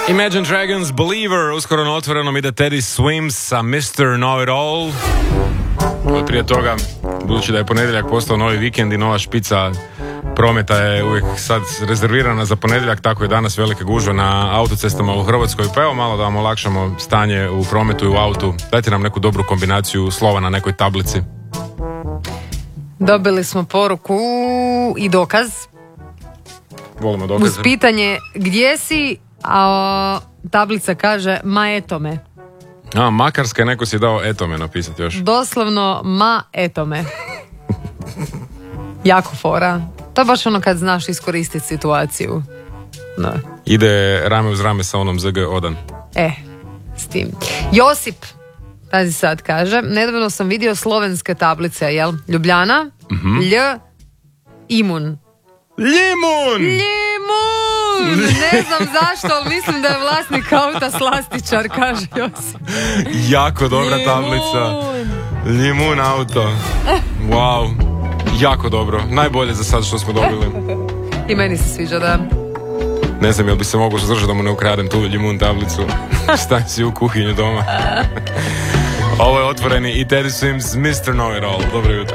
Imagine Dragons Believer, uskoro na otvorenom ide Teddy Swims sa Mr. Know It All. Od prije toga, budući da je ponedjeljak postao novi vikend i nova špica prometa je uvijek sad rezervirana za ponedjeljak, tako je danas velike gužve na autocestama u Hrvatskoj. Pa evo malo da vam olakšamo stanje u prometu i u autu. Dajte nam neku dobru kombinaciju slova na nekoj tablici. Dobili smo poruku i dokaz. Volimo dokaze. Uz pitanje gdje si, a tablica kaže ma eto me. A, Makarska je neko si dao eto me napisati još. Doslovno ma eto me. Jako fora. To je baš ono kad znaš iskoristiti situaciju. No. Ide rame uz rame sa onom ZG Odan. S tim. Josip, pazi sad, kaže, nedavno sam vidio slovenske tablice, jel? Ljubljana, Imun. Ljimun! Ne znam zašto, ali mislim da je vlasnik auta slastičar, kaže Josip. Jako dobra tablica. Ljimun auto. Wow. Jako dobro. Najbolje za sad što smo dobili. I meni se sviđa, da. Ne znam, jel bi se moglo zadržati da mu ne ukradem tu ljimun tablicu. Staj si u kuhinju doma. Ovo je otvoreni i Teddy Swims, Mr. Know It All. Dobro jutro.